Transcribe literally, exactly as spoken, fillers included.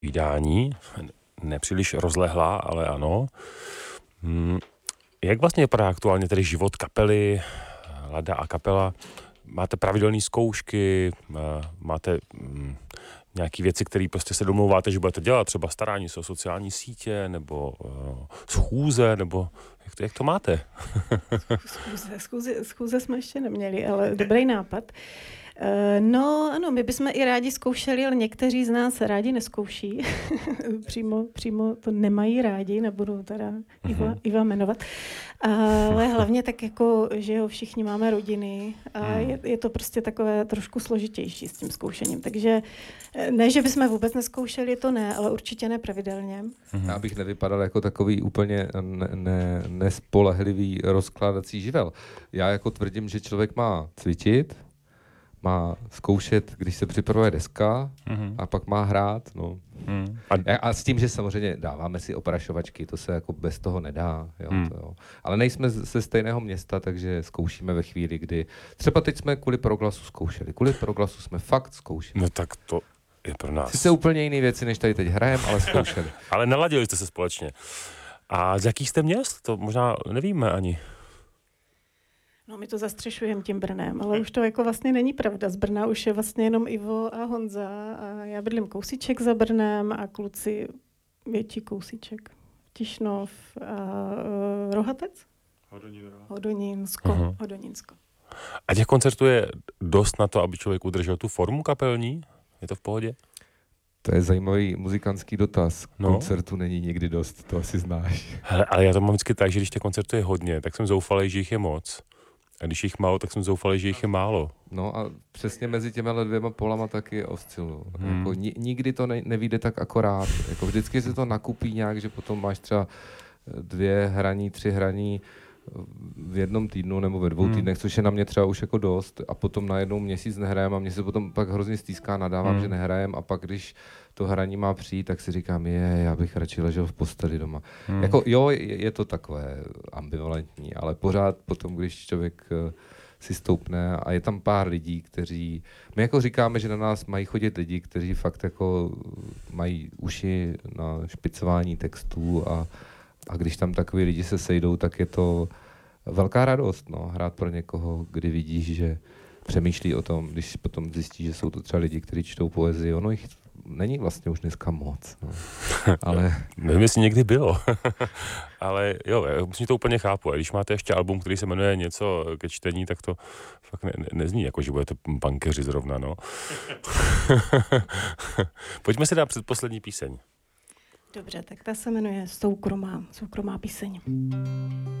Vydání, nepříliš rozlehlá, ale ano. Jak vlastně vypadá aktuálně tedy život kapely Lada a kapela? Máte pravidelné zkoušky, máte nějaké věci, které prostě se domlouváte, že budete dělat, třeba starání se o sociální sítě, nebo schůze, nebo jak to, jak to máte? schůze, schůze, schůze jsme ještě neměli, ale dobrý nápad. No ano, my bychom i rádi zkoušeli, ale někteří z nás rádi neskouší. přímo, přímo to nemají rádi, nebudu teda Iva, uh-huh. Iva jmenovat. Ale hlavně tak jako, že jo, všichni máme rodiny a je, je to prostě takové trošku složitější s tím zkoušením. Takže ne, že bychom vůbec neskoušeli, to ne, ale určitě nepravidelně. Já bych nevypadal jako takový úplně ne, ne, nespolehlivý rozkládací živel. Já jako tvrdím, že člověk má cvičit, má zkoušet, když se připravuje deska, mm-hmm. a pak má hrát. No. Mm. A, a s tím, že samozřejmě dáváme si oprašovačky, to se jako bez toho nedá. Jo, mm. to, jo. Ale nejsme ze stejného města, takže zkoušíme ve chvíli, kdy... Třeba teď jsme kvůli Proglasu zkoušeli. Kvůli Proglasu jsme fakt zkoušeli. No tak to je pro nás. Sice úplně jiné věci, než tady teď hrajeme, ale zkoušeli. Ale naladili jste se společně. A z jakých jste měst? To možná nevíme ani. No, my to zastřešujeme tím Brnem, ale už to jako vlastně není pravda. Z Brna už je vlastně jenom Ivo a Honza a já bydlím kousíček za Brnem a kluci větší kousíček. Tišnov a uh, Rohatec? Hodonínsko. Uh-huh. Hodonínsko. A těch koncertů je dost na to, aby člověk udržel tu formu kapelní? Je to v pohodě? To je zajímavý muzikantský dotaz. No. Koncertu není nikdy dost, to asi znáš. Hele, ale já to mám vždycky tak, že když těch koncertů je hodně, tak jsem zoufalý, že jich je moc. A když jich málo, tak jsem zoufalý, že jich je málo. No a přesně mezi těmi dvěma polama taky osciluju. Hmm. Jako, ni, nikdy to ne, nevíde tak akorát. Jako vždycky se to nakupí nějak, že potom máš třeba dvě hraní, tři hraní v jednom týdnu nebo ve dvou hmm. týdnech, což je na mě třeba už jako dost. A potom najednou měsíc nehrajem a mě se potom pak hrozně stýská, nadávám, hmm. že nehrajem a pak, když to hraní má přijít, tak si říkám, je, já bych radši ležel v posteli doma. Hmm. Jako jo, je, je to takové ambivalentní, ale pořád potom, když člověk si stoupne a je tam pár lidí, kteří, my jako říkáme, že na nás mají chodit lidi, kteří fakt jako mají uši na špicování textů a, a když tam takový lidi se sejdou, tak je to velká radost, no, hrát pro někoho, kdy vidíš, že přemýšlí o tom, když potom zjistí, že jsou to třeba lidi, kteří čtou poezii, ono jich není vlastně už dneska moc, no. Ale... Nevím, jestli někdy bylo, ale jo, já myslím, to úplně chápu. A když máte ještě album, který se jmenuje něco ke čtení, tak to fakt ne, ne, nezní, jako že budete punkeři zrovna, no. Pojďme si dát předposlední píseň. Dobře, tak ta se jmenuje Soukromá, soukromá píseň.